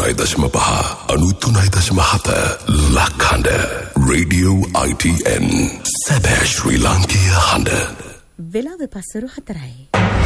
93.5 93.7 ලක්හඬ Radio ITN සැබෑ ශ්‍රී ලාංකීය හඬ. වෙලාව පසරු 4යි.